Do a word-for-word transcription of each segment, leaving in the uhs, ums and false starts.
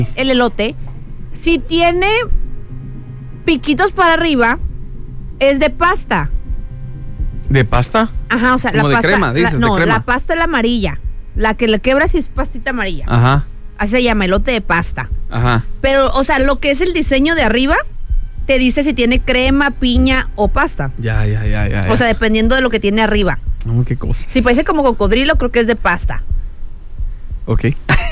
el elote, si tiene piquitos para arriba, es de pasta. ¿De pasta? Ajá, o sea, Como la de pasta. crema, dices, la, no, de crema. la pasta es la amarilla. La que le quebras y es pastita amarilla. Ajá, Así se llama, elote de pasta. ajá. Pero, o sea, lo que es el diseño de arriba, te dice si tiene crema, piña o pasta. Ya, ya, ya, ya. ya. O sea, dependiendo de lo que tiene arriba. Oh, qué cosa. Si parece como cocodrilo, creo que es de pasta. Ok.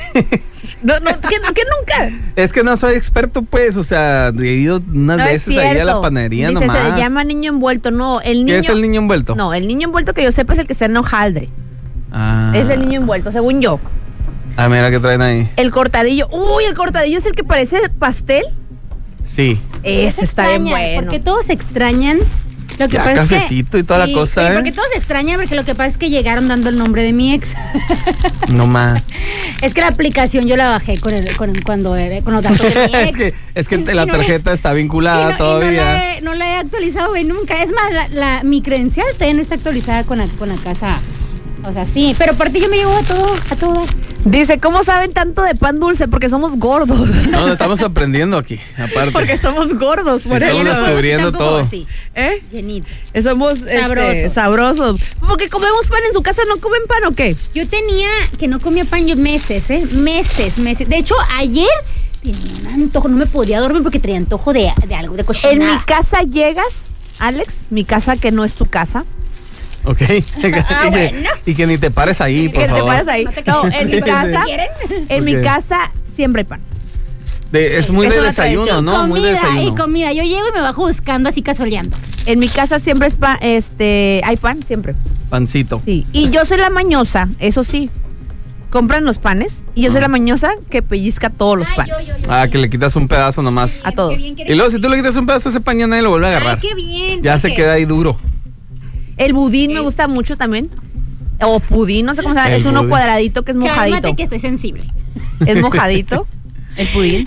No, no, ¿qué, qué nunca? Es que no soy experto, pues, o sea, he ido unas No es veces ahí a la cierto. panadería Dice, nomás. se llama niño envuelto. No, el niño. ¿Qué es el niño envuelto? No, el niño envuelto que yo sepa es el que está en hojaldre. Ah. Es el niño envuelto, según yo. Ah, mira qué traen ahí. El cortadillo. Uy, el cortadillo es el que parece pastel. Sí. Ese está bien Extraña, bueno. Porque todos se extrañan. Lo que Ya, pasa cafecito es que, y toda la cosa, sí, ¿eh? Porque todos se extrañan, porque lo que pasa es que llegaron dando el nombre de mi ex. No más. Es que la aplicación yo la bajé con el, con, cuando era, con los datos de mi ex. es que, es que Y- la y no tarjeta le- está y no- vinculada y no todavía. la he- No la he actualizado, güey, nunca. Es más, la, la- mi credencial todavía no está actualizada con la, con la casa. O sea, sí. Pero aparte yo me llevo a todo, a todo. Dice, ¿cómo saben tanto de pan dulce? Porque somos gordos. No, no estamos aprendiendo aquí, aparte. Porque somos gordos, Sí, por estamos eso. descubriendo Tampoco todo. así, ¿Eh? llenito. Somos este, Sabrosos. sabrosos. Porque comemos pan en su casa, ¿no comen pan o qué? Yo tenía que no comía pan yo meses, ¿eh? Meses, meses. De hecho, ayer tenía un antojo, no me podía dormir porque traía antojo de, de algo, de cocina. En mi casa llegas, Alex, mi casa que no es tu casa. Ok. Ah, y, que, bueno. y que ni te pares ahí, por que te favor. pares ahí. No te No, creas. en mi Sí, casa, ¿Quieren? en mi Ok. casa siempre hay pan. De- es muy Es de una desayuno, tradición. ¿no? Muy de Comida y desayuno. comida. Yo llego y me bajo buscando así casoleando. En mi casa siempre es pan, este, hay pan siempre. Pancito. Sí. Y yo soy la mañosa, eso sí. Compran los panes y yo soy Ah. la mañosa que pellizca todos los Ay, panes. yo, yo, yo, Ah, yo. que le quitas un pedazo nomás. A todos. Qué bien, qué Y luego si tú le quitas un pedazo a ese pan ya nadie lo vuelve a agarrar. Ay, qué bien. Ya ¿por se qué? queda ahí duro. El budín me gusta mucho también. O pudín, no sé cómo se llama. El Es uno budín. cuadradito que es mojadito. Cálmate que estoy sensible. Es mojadito. El pudín.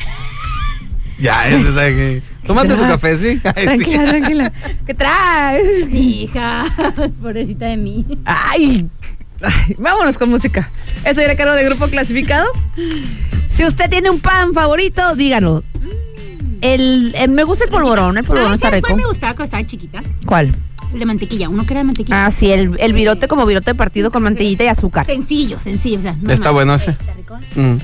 Ya, es esa que... Tómate tu café, ¿sí? Ay, Tranquila, sí. tranquila. ¿Qué traes? Hija, pobrecita de mí. Ay, ay, vámonos con música. Estoy a cargo de Grupo Clasificado. Si usted tiene un pan favorito, díganlo. El, el- me gusta el polvorón, el polvorón ¿Sabes está cuál rico. me gustaba cuando estaba chiquita? ¿Cuál? El de mantequilla. Uno que era de mantequilla. Ah, sí, el, el virote como virote de partido con mantillita y azúcar. Sencillo, sencillo. O sea, no Está más. bueno ese. Eh, está rico. Mm.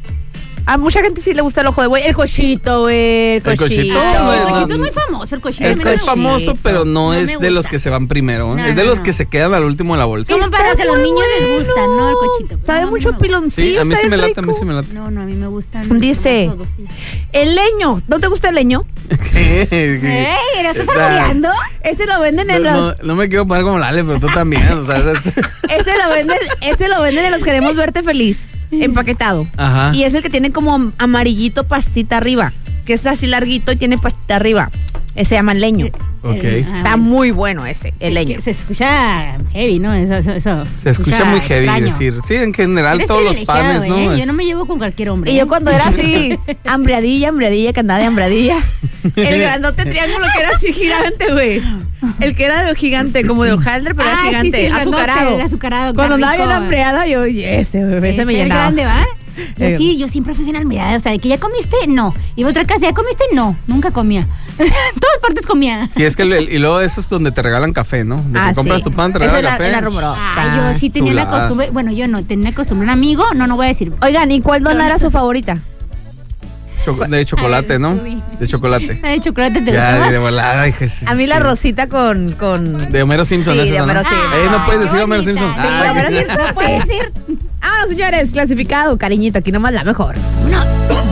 A mucha gente sí le gusta el ojo de buey. El cochito, güey. El El cochito. cochito, Ay, no, el no, cochito es no. muy famoso. El cochito Es, a mí no me es gusta. famoso, pero no, No es me de los gusta. que se van primero. ¿eh? No, es de no, los no. que se quedan al último de la bolsa. Como para que a los muy niños les bueno. gusta, ¿no? El cochito. Sabe No, a mí mucho no me gusta. piloncillo. Sí, a mí está sí me bien late, a mí rico. sí me late. No, no, a mí me gustan. Dice- los dos, sí. El leño. ¿No te gusta el leño? ¿Qué? ¿Qué? ¡Ey! ¿Lo estás O sea, saboreando? Ese lo venden en No, los... no, no me quiero poner como Lale, pero tú también. O sea, es- Ese lo venden, ese lo venden en los Queremos Verte Feliz, empaquetado. Ajá. Y es el que tiene como amarillito pastita arriba, que es así larguito y tiene pastita arriba. Ese se llama leño. Ok. El- ah, Está bueno. muy bueno ese, el leño. Que Se escucha heavy, ¿no? Eso, eso, eso. Se escucha muy heavy extraño. decir. Sí, en general Eres todos los privilegiado, panes, ¿no? ¿eh? Es- Yo no me llevo con cualquier hombre. Y ¿eh? yo cuando era así, hambreadilla, hambreadilla, que andaba de hambreadilla. El grandote triángulo que era así gigante, güey. El que era de gigante, como de hojaldre, pero era Ah, sí, gigante, sí, el grandote, azucarado. el azucarado, Cuando está andaba bien rico. hambreada, yo, y ese, ese, ese me Es llenaba. grande, ¿va? Yo Eh. sí, yo siempre fui bien almirada. O sea, de que ya comiste, no. Iba a otra casa, ¿ya comiste? No. Nunca comía. En todas partes comía. Sí, es que el- y luego eso es donde te regalan café, ¿no? De que Ah, compras sí. tu pan, te Eso regalan es la- café. es la rumorosa. Ah, yo sí tenía la chulada. costumbre. Bueno, yo no, tenía costumbre. Un amigo, no, no voy a decir. Oigan, ¿y cuál dona era su favorita? Choco- de chocolate, ¿no? Ay, De chocolate. La de chocolate te Ya, gustaba. de volada, hija, sí, A mí la sí. rosita con... con... De Homero Simpson, Sí, esa, de ¿no? Homero Simpson. Eh, no puedes Qué decir Homero bonita. Simpson. Sí, Ay, Homero qué- Simpson, puedes decir. Vámonos, señores, clasificado, cariñito, aquí nomás la mejor. No.